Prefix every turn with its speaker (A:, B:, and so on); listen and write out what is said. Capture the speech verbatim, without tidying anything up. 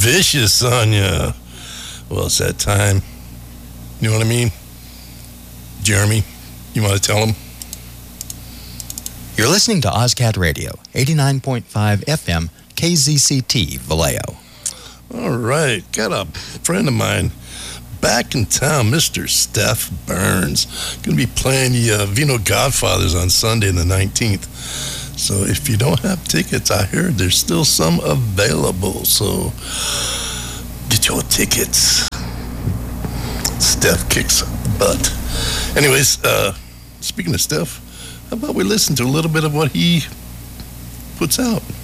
A: vicious on you. Well, it's that time. You know what I mean? Jeremy, you want to tell him?
B: You're listening to OzCat Radio, eighty-nine point five F M, K Z C T, Vallejo.
A: All right, got a friend of mine back in town, Mister Steph Burns. Going to be playing the uh, Vino Godfathers on Sunday the nineteenth. So if you don't have tickets, I heard there's still some available. So get your tickets. Steph kicks butt. Anyways, uh, speaking of Steph, how about we listen to a little bit of what he puts out?